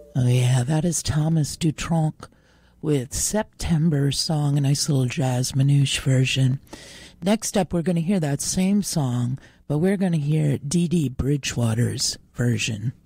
Oh, yeah, that is Thomas Dutronc with September song, a nice little jazz manouche version. Next up, we're going to hear that same song, but we're going to hear Dee Dee Bridgewater's version.